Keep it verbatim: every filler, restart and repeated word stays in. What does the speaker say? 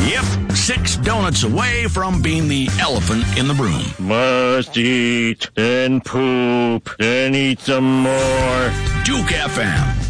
Yep, six donuts away from being the elephant in the room. Must eat, then poop, then eat some more. Duke F M.